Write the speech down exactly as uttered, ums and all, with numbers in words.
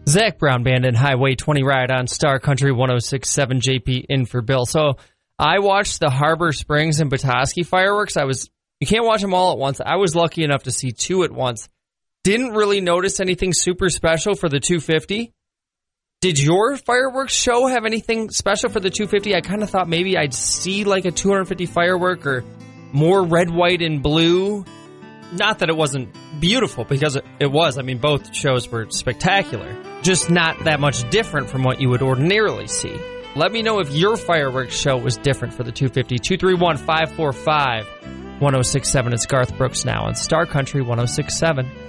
Zach Brown Band and Highway twenty ride on Star Country one oh six point seven. J P in for Bill. So I watched the Harbor Springs and Petoskey fireworks. I was you can't watch them all at once. I was lucky enough to see two at once. Didn't really notice anything super special for the two fifty. Did your fireworks show have anything special for the two fifty? I kind of thought maybe I'd see like a two fifty firework or more red, white, and blue. Not that it wasn't beautiful, because it, it was. I mean, both shows were spectacular. Just not that much different from what you would ordinarily see. Let me know if your fireworks show was different for the two fifty. two three one, five four five, one oh six seven. It's Garth Brooks now on Star Country one oh six point seven.